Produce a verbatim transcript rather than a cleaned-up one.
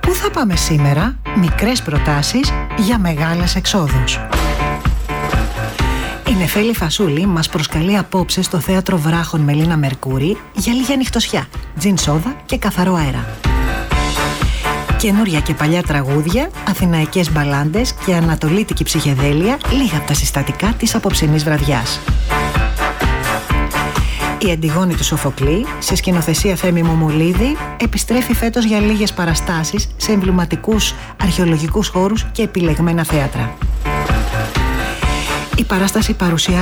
Πού θα πάμε σήμερα? Μικρές προτάσεις για μεγάλες εξόδους. Η Νεφέλη Φασούλη μας προσκαλεί απόψε στο Θέατρο Βράχων Μελίνα Μερκούρη για λίγια νυχτωσιά, τζιν σόδα και καθαρό αέρα. Καινούρια και παλιά τραγούδια, αθηναϊκές μπαλάντες και ανατολίτικη ψυχεδέλεια, λίγα από τα συστατικά της απόψινής βραδιάς. Η Αντιγόνη του Σοφοκλή, σε σκηνοθεσία Θέμη Μομολίδη, επιστρέφει φέτος για λίγες παραστάσεις σε εμβληματικούς αρχαιολογικούς χώρους και επιλεγμένα θέατρα. Η παράσταση παρουσιάζει